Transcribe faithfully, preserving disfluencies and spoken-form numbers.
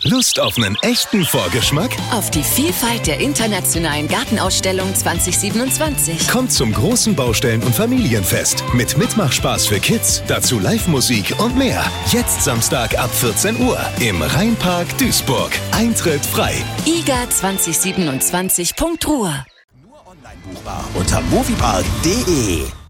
Lust auf einen echten Vorgeschmack? Auf die Vielfalt der internationalen Gartenausstellung zwanzig siebenundzwanzig. Kommt zum großen Baustellen- und Familienfest mit Mitmachspaß für Kids, dazu Live-Musik und mehr. Jetzt Samstag ab vierzehn Uhr im Rheinpark Duisburg. Eintritt frei. I G A zwanzig siebenundzwanzig Punkt Ruhr. Nur online buchbar unter moviepark punkt de.